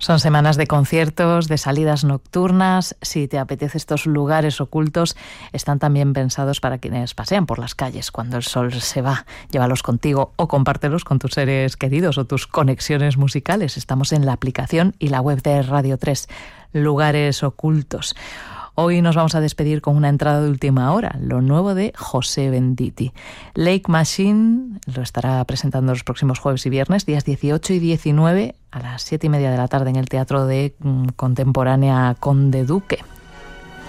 Son semanas de conciertos, de salidas nocturnas. Si te apetece, estos lugares ocultos están también pensados para quienes pasean por las calles cuando el sol se va. Llévalos contigo o compártelos con tus seres queridos o tus conexiones musicales. Estamos en la aplicación y la web de Radio 3, Lugares Ocultos. Hoy nos vamos a despedir con una entrada de última hora, lo nuevo de José Venditti. Lake Machine lo estará presentando los próximos jueves y viernes, días 18 y 19, a las 7:30 de la tarde en el Teatro de Contemporánea Conde Duque.